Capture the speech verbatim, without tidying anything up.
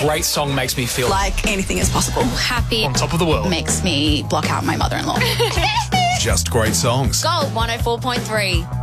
great song makes me feel like anything is possible. Happy. on top of the world. Makes me block out my mother-in-law. Just great songs. Gold one oh four point three.